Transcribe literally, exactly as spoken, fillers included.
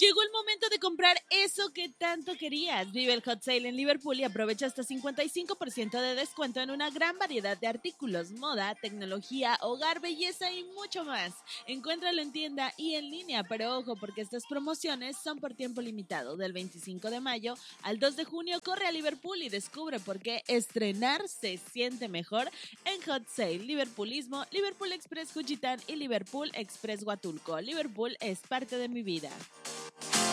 Llegó el momento de comprar eso que tanto querías. Vive el Hot Sale en Liverpool y aprovecha hasta cincuenta y cinco por ciento de descuento en una gran variedad de artículos, moda, tecnología, hogar, belleza y mucho más. Encuéntralo en tienda y en línea, pero ojo porque estas promociones son por tiempo limitado. Del veinticinco de mayo al dos de junio corre a Liverpool y descubre por qué estrenar se siente mejor en Hot Sale. Liverpoolismo, Liverpool Express Juchitán y Liverpool Express Huatulco. Liverpool es parte de mi vida.